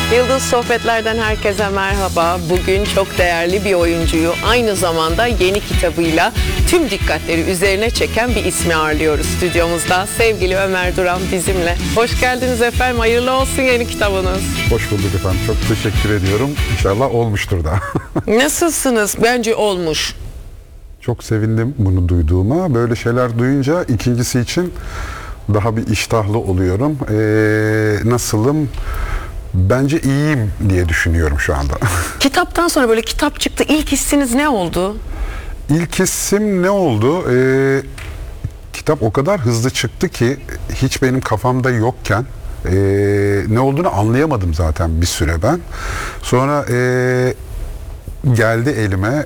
Yıldız Sohbetler'den herkese merhaba. Bugün çok değerli bir oyuncuyu aynı zamanda yeni kitabıyla tüm dikkatleri üzerine çeken bir ismi ağırlıyoruz stüdyomuzda. Sevgili Ömer Duran bizimle. Hoş geldiniz efendim. Hayırlı olsun yeni kitabınız. Hoş bulduk efendim. Çok teşekkür ediyorum. İnşallah olmuştur da. Nasılsınız? Bence olmuş. Çok sevindim bunu duyduğuma. Böyle şeyler duyunca ikincisi için daha bir iştahlı oluyorum. Nasılım? Bence iyiyim diye düşünüyorum şu anda. Kitaptan sonra böyle kitap çıktı. İlk hissiniz ne oldu? İlk hissim ne oldu? Kitap o kadar hızlı çıktı ki hiç benim kafamda yokken ne olduğunu anlayamadım zaten bir süre ben. Sonra geldi elime,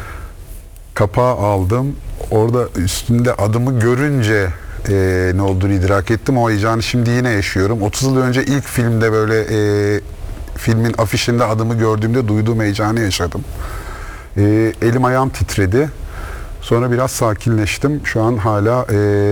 kapağı aldım. Orada üstünde adımı görünce ne olduğunu idrak ettim. O heyecanı şimdi yine yaşıyorum. 30 yıl önce ilk filmde böyle filmin afişinde adımı gördüğümde duyduğum heyecanı yaşadım. Elim ayağım titredi. Sonra biraz sakinleştim. Şu an hala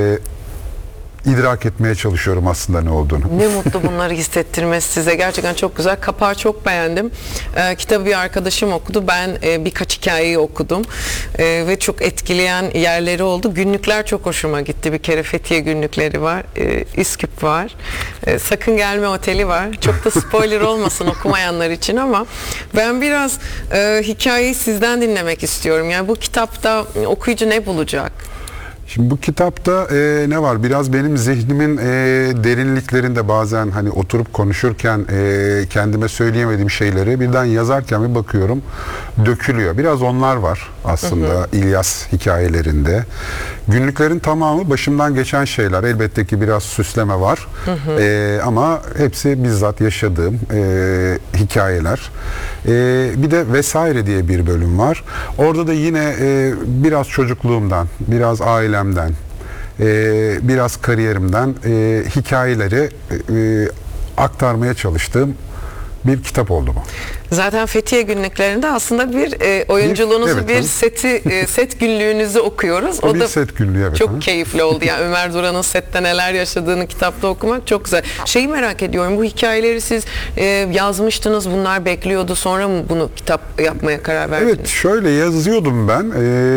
idrak etmeye çalışıyorum aslında ne olduğunu. Ne mutlu bunları hissettirmesi size. Gerçekten çok güzel. Kapağı çok beğendim. Kitabı bir arkadaşım okudu. Ben birkaç hikayeyi okudum. Ve çok etkileyen yerleri oldu. Günlükler çok hoşuma gitti. Bir kere Fethiye günlükleri var. Üsküp var. Sakın Gelme Oteli var. Çok da spoiler olmasın okumayanlar için ama ben biraz hikayeyi sizden dinlemek istiyorum. Yani bu kitapta okuyucu ne bulacak? Şimdi bu kitapta ne var? Biraz benim zihnimin derinliklerinde bazen hani oturup konuşurken kendime söyleyemediğim şeyleri birden yazarken bir bakıyorum dökülüyor. Biraz onlar var aslında İlyas hikayelerinde. Günlüklerin tamamı başımdan geçen şeyler. Elbette ki biraz süsleme var. Ama hepsi bizzat yaşadığım hikayeler. Bir de Vesaire diye bir bölüm var. Orada da yine biraz çocukluğumdan, biraz ailemden, biraz kariyerimden hikayeleri aktarmaya çalıştığım bir kitap oldu bu. Zaten Fethiye günlüklerinde aslında bir oyunculuğunuzu, evet, bir set günlüğünüzü okuyoruz. O bir set günlüğü, evet. Çok keyifli oldu. Yani Ömer Duran'ın sette neler yaşadığını kitapta okumak çok güzel. Şeyi merak ediyorum, bu hikayeleri siz yazmıştınız, bunlar bekliyordu. Sonra mı bunu kitap yapmaya karar verdiniz? Evet, şöyle yazıyordum ben.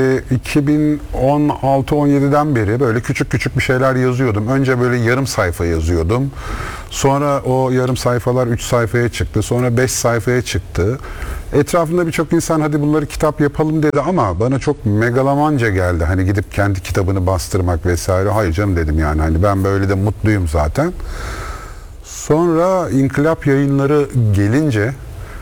2016-17'den beri böyle küçük küçük bir şeyler yazıyordum. Önce böyle yarım sayfa yazıyordum. Sonra o yarım sayfalar 3 sayfaya çıktı. Sonra 5 sayfaya çıktı. Etrafında birçok insan hadi bunları kitap yapalım dedi ama bana çok megalomanca geldi. Hani gidip kendi kitabını bastırmak vesaire. Hayır canım dedim yani. Hani ben böyle de mutluyum zaten. Sonra İnkılap Yayınları gelince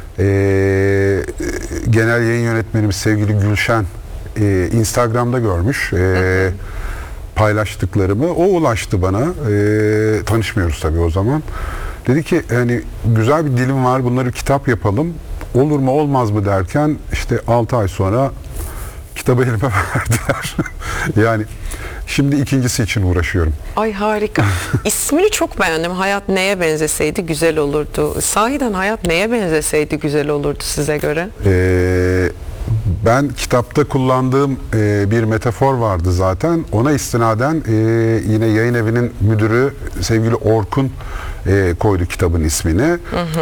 genel yayın yönetmenimiz sevgili Gülşen Instagram'da görmüş. Paylaştıklarımı. O ulaştı bana. Tanışmıyoruz tabii o zaman. Dedi ki hani güzel bir dilim var, bunları kitap yapalım. Olur mu olmaz mı derken işte 6 ay sonra kitabı elime verdiler. Yani şimdi ikincisi için uğraşıyorum. Ay harika. İsmini çok beğendim. Hayat neye benzeseydi güzel olurdu. Sahiden hayat neye benzeseydi güzel olurdu size göre? Ben kitapta kullandığım bir metafor vardı zaten. Ona istinaden yine yayın evinin müdürü sevgili Orkun koydu kitabın ismini.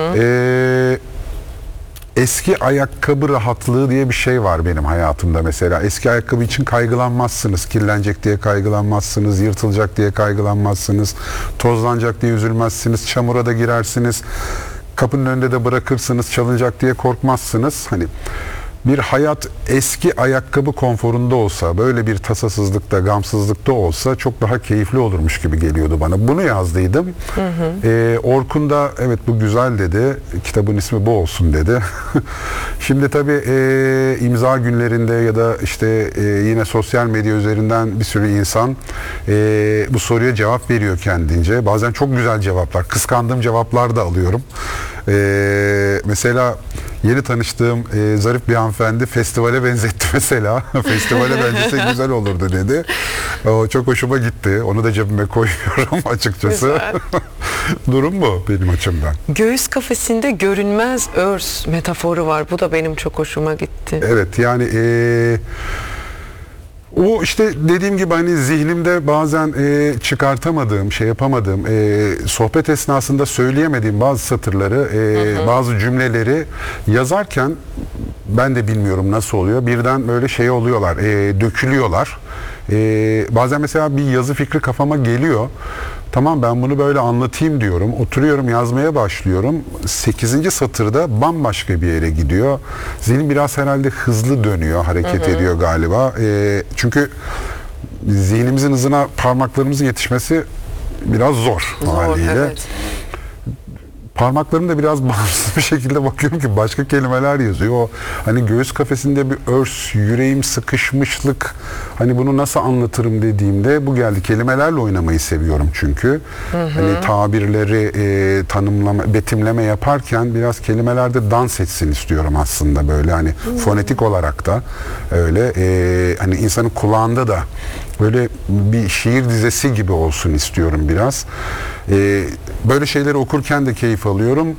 Eski ayakkabı rahatlığı diye bir şey var benim hayatımda mesela. Eski ayakkabı için kaygılanmazsınız. Kirlenecek diye kaygılanmazsınız. Yırtılacak diye kaygılanmazsınız. Tozlanacak diye üzülmezsiniz. Çamura da girersiniz. Kapının önünde de bırakırsınız. Çalınacak diye korkmazsınız. Hani bir hayat eski ayakkabı konforunda olsa, böyle bir tasasızlıkta, gamsızlıkta olsa çok daha keyifli olurmuş gibi geliyordu bana. Bunu yazdıydım. Orkun da evet bu güzel dedi. Kitabın ismi bu olsun dedi. Şimdi tabii imza günlerinde ya da işte yine sosyal medya üzerinden bir sürü insan bu soruya cevap veriyor kendince. Bazen çok güzel cevaplar, kıskandığım cevaplar da alıyorum. Mesela yeni tanıştığım zarif bir hanımefendi festivale benzetti mesela. Festivale benzese güzel olurdu dedi. O çok hoşuma gitti. Onu da cebime koyuyorum açıkçası. Durum bu benim açımdan. Göğüs kafesinde görünmez örs metaforu var. Bu da benim çok hoşuma gitti. Evet yani O işte dediğim gibi hani zihnimde bazen çıkartamadığım, şey yapamadığım, sohbet esnasında söyleyemediğim bazı satırları, bazı cümleleri yazarken ben de bilmiyorum nasıl oluyor. Birden böyle şey oluyorlar, dökülüyorlar. Bazen mesela bir yazı fikri kafama geliyor. Tamam, ben bunu böyle anlatayım diyorum. Oturuyorum, yazmaya başlıyorum. 8. satırda bambaşka bir yere gidiyor. Zihnim biraz herhalde hızlı dönüyor, hareket ediyor galiba. Çünkü zihnimizin hızına parmaklarımızın yetişmesi biraz zor haliyle. Evet. Parmaklarım da biraz bağımsız bir şekilde bakıyorum ki başka kelimeler yazıyor. O hani göğüs kafesinde bir örs, yüreğim sıkışmışlık, hani bunu nasıl anlatırım dediğimde bu geldi. Kelimelerle oynamayı seviyorum çünkü. Hani tabirleri tanımlama, betimleme yaparken biraz kelimelerde dans etsin istiyorum aslında, böyle hani fonetik olarak da öyle, hani insanın kulağında da böyle bir şiir dizesi gibi olsun istiyorum biraz. Böyle şeyleri okurken de keyif alıyorum.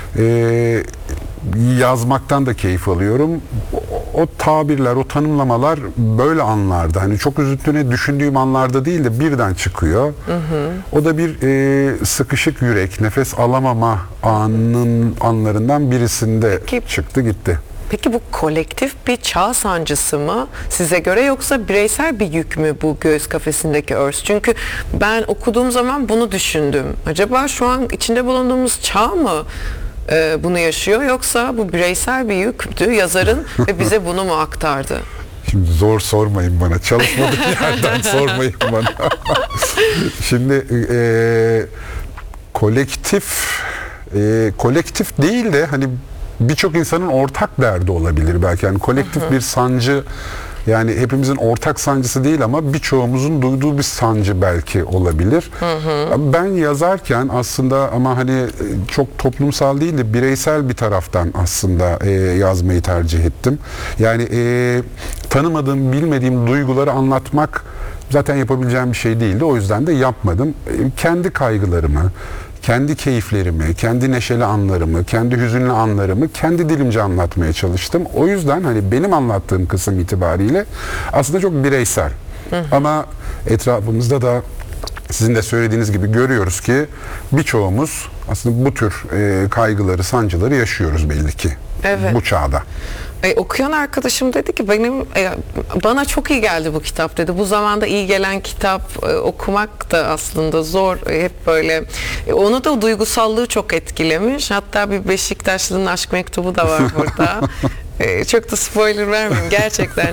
Yazmaktan da keyif alıyorum. O tabirler, o tanımlamalar böyle anlarda, hani çok üzüntüne düşündüğüm anlarda değil de birden çıkıyor. O da bir sıkışık yürek, nefes alamama anlarından birisinde çıktı gitti. Peki bu kolektif bir çağ sancısı mı size göre, yoksa bireysel bir yük mü bu göğüs kafesindeki örs? Çünkü ben okuduğum zaman bunu düşündüm. Acaba şu an içinde bulunduğumuz çağ mı bunu yaşıyor, yoksa bu bireysel bir yüktü yazarın ve bize bunu mu aktardı? Şimdi zor sormayın bana. Çalışmadığım yerden sormayın bana. Şimdi kolektif değil de hani birçok insanın ortak derdi olabilir belki. Yani kolektif bir sancı, yani hepimizin ortak sancısı değil ama birçoğumuzun duyduğu bir sancı belki olabilir. Ben yazarken aslında ama hani çok toplumsal değil de bireysel bir taraftan aslında yazmayı tercih ettim. Yani tanımadığım, bilmediğim duyguları anlatmak zaten yapabileceğim bir şey değildi. O yüzden de yapmadım. Kendi kaygılarımı, kendi keyiflerimi, kendi neşeli anlarımı, kendi hüzünlü anlarımı kendi dilimce anlatmaya çalıştım. O yüzden hani benim anlattığım kısım itibariyle aslında çok bireysel. Ama etrafımızda da sizin de söylediğiniz gibi görüyoruz ki birçoğumuz aslında bu tür kaygıları, sancıları yaşıyoruz belli ki. Evet. Bu çağda. Okuyan arkadaşım dedi ki bana çok iyi geldi bu kitap dedi. Bu zamanda iyi gelen kitap okumak da aslında zor. Hep böyle. Onu da duygusallığı çok etkilemiş. Hatta bir Beşiktaşlı'nın aşk mektubu da var burada. Çok da spoiler vermeyeyim gerçekten.